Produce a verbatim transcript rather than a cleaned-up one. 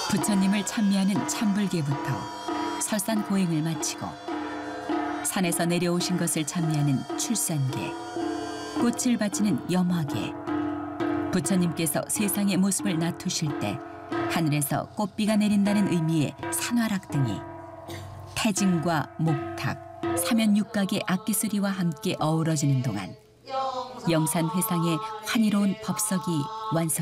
부처님을 찬미하는 찬불계부터 설산 고행을 마치고 산에서 내려오신 것을 찬미하는 출산계, 꽃을 바치는 염화계, 부처님께서 세상의 모습을 나투실 때 하늘에서 꽃비가 내린다는 의미의 산화락 등이 태진과 목탁, 사면육각의 악기소리와 함께 어우러지는 동안 영산회상의 환희로운 법석이 완성